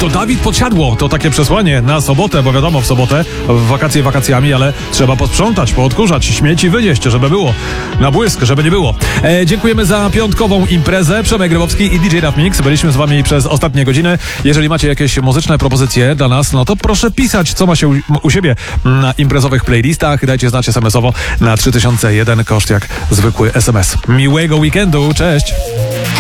To Dawid Podsiadło, to takie przesłanie na sobotę, bo wiadomo, w sobotę wakacje wakacjami, ale trzeba posprzątać, poodkurzać, śmieci wynieść, żeby było na błysk, żeby nie było. Dziękujemy za piątkową imprezę. Przemek Grybowski i DJ Rap Mix. Byliśmy z wami przez ostatnie godziny. Jeżeli macie jakieś muzyczne propozycje dla nas, no to proszę pisać, co ma się u siebie na imprezowych playlistach. Dajcie znać SMS-owo na 3001, koszt jak zwykły SMS. Miłego weekendu, cześć!